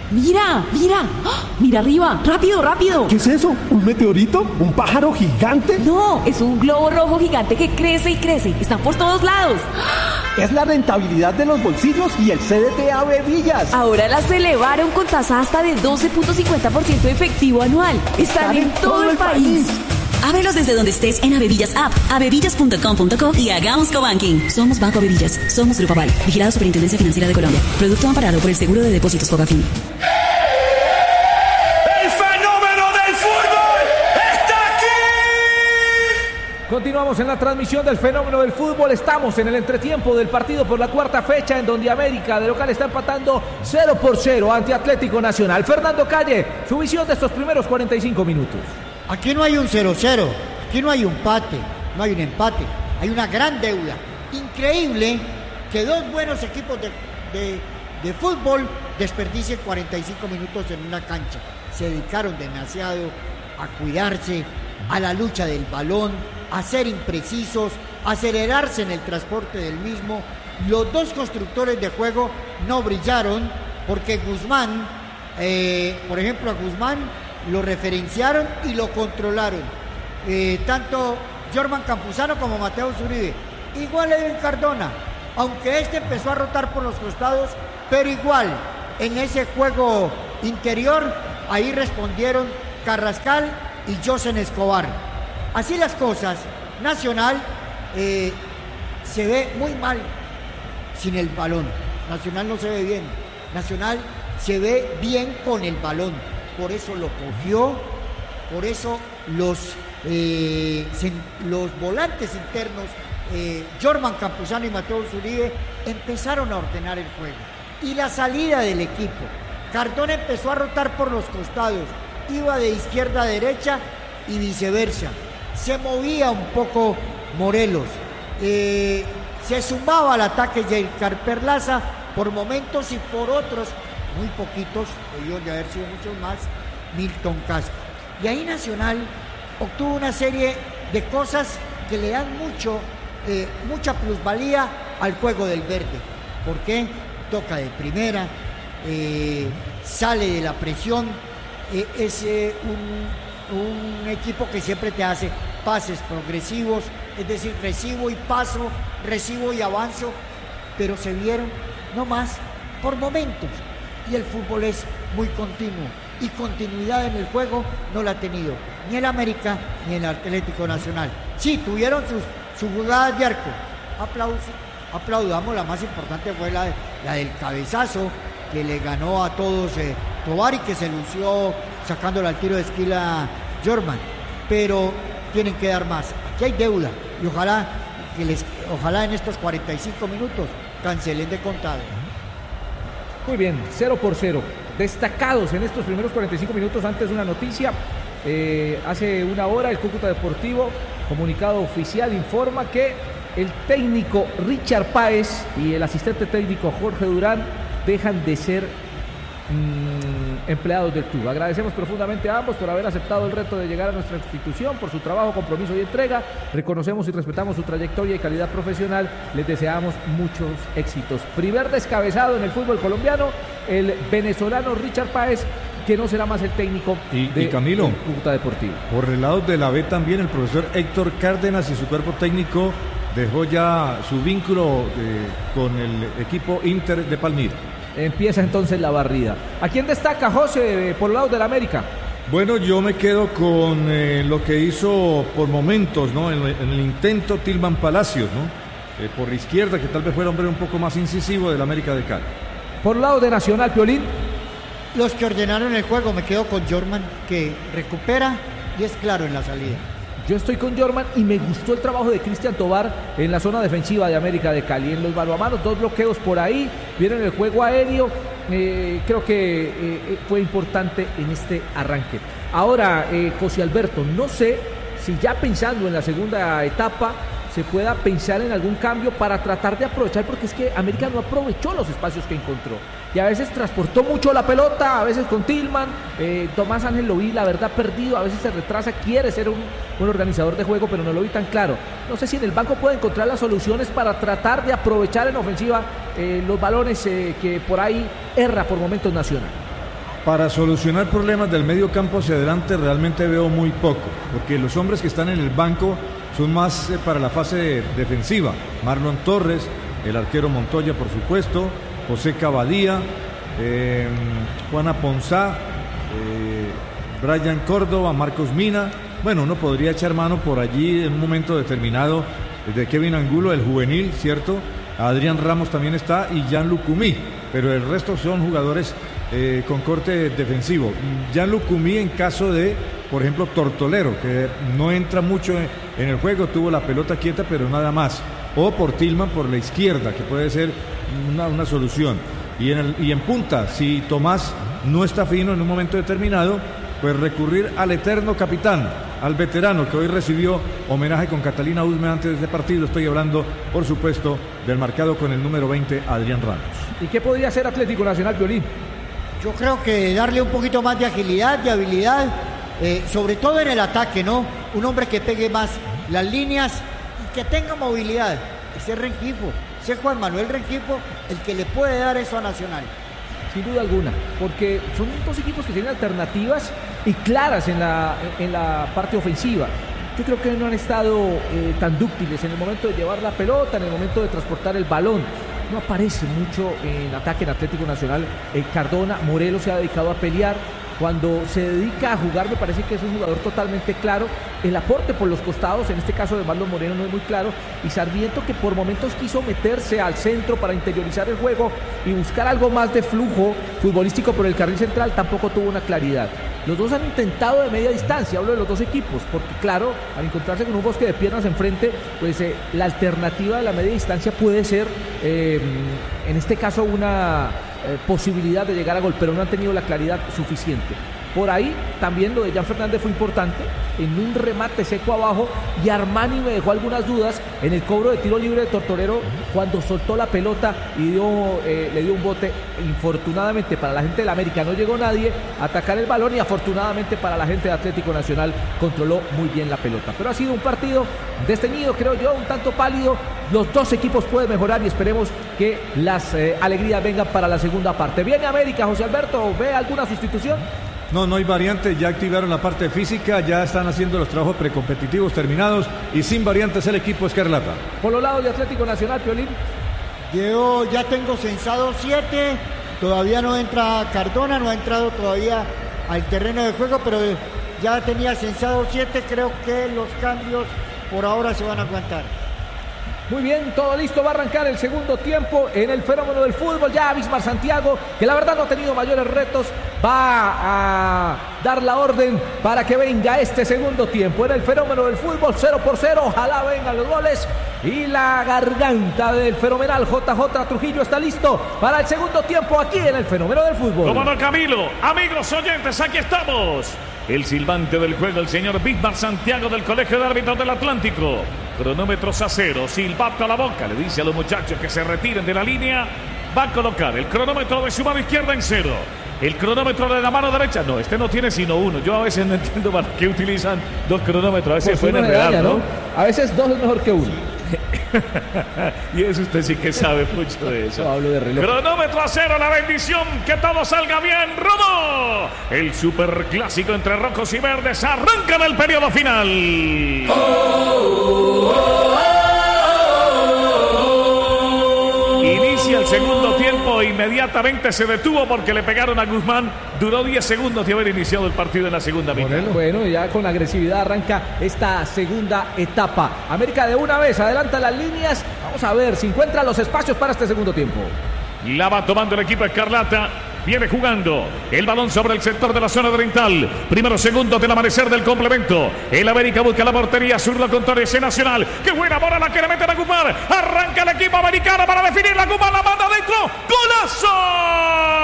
Mira, mira, ¡ah! Mira arriba, rápido, rápido. ¿Qué es eso? ¿Un meteorito? ¿Un pájaro gigante? No, es un globo rojo gigante que crece y crece. Están por todos lados. Es la rentabilidad de los bolsillos y el CDT Ave Villas. Ahora las elevaron con tasa hasta de 12.50% efectivo anual. Están en todo el país. Ábrelos desde donde estés en Avevillas App, avevillas.com.co y hagamos cobanking. Somos Banco Avevillas, somos Grupo Aval, vigilado Superintendencia Financiera de Colombia. Producto amparado por el Seguro de Depósitos Fogafín. ¡El fenómeno del fútbol está aquí! Continuamos en la transmisión del fenómeno del fútbol. Estamos en el entretiempo del partido por la cuarta fecha, en donde América de local está empatando 0-0 ante Atlético Nacional. Fernando Calle, su visión de estos primeros 45 minutos. Aquí no hay un 0-0, aquí no hay un empate, no hay un empate, hay una gran deuda. Increíble que dos buenos equipos de fútbol desperdicien 45 minutos en una cancha. Se dedicaron demasiado a cuidarse, a la lucha del balón, a ser imprecisos, a acelerarse en el transporte del mismo. Los dos constructores de juego no brillaron porque Guzmán, por ejemplo, a Guzmán lo referenciaron y lo controlaron. Tanto Jorman Campuzano como Mateo Zuribe. Igual Edwin Cardona, aunque este empezó a rotar por los costados, pero igual en ese juego interior, ahí respondieron Carrascal y Josen Escobar. Así las cosas, Nacional se ve muy mal sin el balón. Nacional no se ve bien. Nacional se ve bien con el balón. Por eso lo cogió, por eso los volantes internos, Jorman Campuzano y Mateo Zuribe, empezaron a ordenar el juego. Y la salida del equipo, Cardona empezó a rotar por los costados, iba de izquierda a derecha y viceversa. Se movía un poco Morelos, se sumaba al ataque Jair Perlaza por momentos y por otros, muy poquitos, debió de haber sido muchos más, Milton Casco. Y ahí Nacional obtuvo una serie de cosas que le dan mucha plusvalía al juego del verde. ¿Por qué? Toca de primera, sale de la presión, es un equipo que siempre te hace pases progresivos, es decir, recibo y paso, recibo y avanzo, pero se vieron no más por momentos. Y el fútbol es muy continuo y continuidad en el juego no la ha tenido ni el América ni el Atlético Nacional. Sí, tuvieron sus jugadas de arco. Aplaudamos, la más importante fue la del cabezazo que le ganó a todos Tobar y que se lució sacándole al tiro de esquina Jorman. Pero tienen que dar más. Aquí hay deuda y ojalá en estos 45 minutos cancelen de contado. Muy bien, 0-0. Destacados en estos primeros 45 minutos. Antes una noticia. Hace una hora el Cúcuta Deportivo, comunicado oficial, informa que el técnico Richard Páez y el asistente técnico Jorge Durán dejan de ser empleados del club. Agradecemos profundamente a ambos por haber aceptado el reto de llegar a nuestra institución, por su trabajo, compromiso y entrega. Reconocemos y respetamos su trayectoria y calidad profesional. Les deseamos muchos éxitos. Primer descabezado en el fútbol colombiano, el venezolano Richard Páez, que no será más el técnico de Camilo, Cúcuta Deportivo. Por el lado de la B también, el profesor Héctor Cárdenas y su cuerpo técnico dejó ya su vínculo con el equipo Inter de Palmira. Empieza entonces la barrida. ¿A quién destaca, José, por el lado del América? Bueno, yo me quedo con lo que hizo por momentos, ¿no? En el intento Tilman Palacios, ¿no? Por la izquierda, que tal vez fue el hombre un poco más incisivo del América de Cali. Por el lado de Nacional, Piolín. Los que ordenaron el juego, me quedo con Jorman, que recupera y es claro en la salida. Yo estoy con Jorman y me gustó el trabajo de Cristian Tobar en la zona defensiva de América de Cali. En los mano a mano, 2 bloqueos por ahí, vieron el juego aéreo. Creo que fue importante en este arranque. Ahora, José Alberto, no sé si ya pensando en la segunda etapa se pueda pensar en algún cambio para tratar de aprovechar, porque es que América no aprovechó los espacios que encontró y a veces transportó mucho la pelota, a veces con Tillman. Tomás Ángel lo vi, la verdad, perdido, a veces se retrasa, quiere ser un organizador de juego, pero no lo vi tan claro. No sé si en el banco puede encontrar las soluciones para tratar de aprovechar en ofensiva los balones que por ahí erra por momentos Nacional. para solucionar problemas del medio campo hacia adelante realmente veo muy poco, porque los hombres que están en el banco son más para la fase defensiva. Marlon Torres, el arquero Montoya, por supuesto, José Cavadía, Juana Ponzá, Brian Córdoba, Marcos Mina. Bueno, uno podría echar mano por allí en un momento determinado de Kevin Angulo, el juvenil, ¿cierto? Adrián Ramos también está y Jean-Luc Coumí, pero el resto son jugadores con corte defensivo. Jean-Luc Coumí en caso de, por ejemplo, Tortolero, que no entra mucho en el juego, tuvo la pelota quieta, pero nada más. O por Tillman por la izquierda, que puede ser una solución. Y en punta, si Tomás no está fino en un momento determinado, pues recurrir al eterno capitán, al veterano que hoy recibió homenaje con Catalina Usme antes de este partido. Estoy hablando, por supuesto, del marcado con el número 20, Adrián Ramos. ¿Y qué podría hacer Atlético Nacional, Piolín? Yo creo que darle un poquito más de agilidad, de habilidad, sobre todo en el ataque, ¿no? Un hombre que pegue más las líneas y que tenga movilidad. Ese Rengifo, ese Juan Manuel Rengifo, el que le puede dar eso a Nacional. Sin duda alguna, porque son dos equipos que tienen alternativas y claras en la parte ofensiva. Yo creo que no han estado tan dúctiles en el momento de llevar la pelota, en el momento de transportar el balón. No aparece mucho en ataque en Atlético Nacional. Cardona, Morelos se ha dedicado a pelear. Cuando se dedica a jugar me parece que es un jugador totalmente claro. El aporte por los costados, en este caso de Marlon Moreno, no es muy claro. Y Sarmiento, que por momentos quiso meterse al centro para interiorizar el juego y buscar algo más de flujo futbolístico por el carril central, tampoco tuvo una claridad. Los dos han intentado de media distancia, hablo de los dos equipos, porque claro, al encontrarse con un bosque de piernas enfrente, pues la alternativa de la media distancia puede ser, en este caso, una posibilidad de llegar a gol, pero no han tenido la claridad suficiente. Por ahí también lo de Jan Fernández fue importante, en un remate seco abajo, y Armani me dejó algunas dudas en el cobro de tiro libre de Tortolero cuando soltó la pelota y le dio un bote. Infortunadamente para la gente del América no llegó nadie a atacar el balón, y afortunadamente para la gente de Atlético Nacional controló muy bien la pelota. Pero ha sido un partido desteñido, creo yo, un tanto pálido. Los dos equipos pueden mejorar y esperemos que las alegrías vengan para la segunda parte. Viene América, José Alberto, ¿ve alguna sustitución? No hay variantes, ya activaron la parte física, ya están haciendo los trabajos precompetitivos terminados y sin variantes el equipo Escarlata. Por los lados de Atlético Nacional, Piolín. Yo ya tengo censado 7, todavía no entra Cardona, no ha entrado todavía al terreno de juego, pero ya tenía censado 7, creo que los cambios por ahora se van a aguantar. Muy bien, todo listo, va a arrancar el segundo tiempo en el fenómeno del fútbol. Ya Bismar Santiago, que la verdad no ha tenido mayores retos, va a dar la orden para que venga este segundo tiempo en el fenómeno del fútbol. 0-0, ojalá vengan los goles. Y la garganta del fenomenal JJ Trujillo está listo para el segundo tiempo aquí en el fenómeno del fútbol. ¿Cómo no, Camilo? Amigos oyentes, aquí estamos. El silbante del juego, el señor Bismar Santiago del Colegio de Árbitros del Atlántico. Cronómetros a 0, silbato a la boca, le dice a los muchachos que se retiren de la línea. Va a colocar el cronómetro de su mano izquierda en 0. El cronómetro de la mano derecha, no, este no tiene sino uno. Yo a veces no entiendo para qué utilizan dos cronómetros. A veces pueden enredar, ¿no? A veces dos es mejor que uno. Y eso usted sí que sabe mucho de eso. No, hablo de reloj. Cronómetro a 0, la bendición, que todo salga bien. ¡Romo! El superclásico entre rojos y verdes arranca en el periodo final. Inicia el segundo tiempo, inmediatamente se detuvo porque le pegaron a Guzmán. Duró 10 segundos de haber iniciado el partido en la segunda mitad. Bueno, ya con agresividad arranca esta segunda etapa. América de una vez adelanta las líneas. Vamos a ver si encuentra los espacios para este segundo tiempo. La va tomando el equipo Escarlata. Viene jugando el balón sobre el sector de la zona oriental. Primeros segundos del amanecer del complemento. El América busca la portería. Zurdo con Torres Nacional. ¡Qué buena bola la que le meten a Guzmán! Arranca el equipo americano para definir la Guzmán. La manda adentro. ¡Golazo!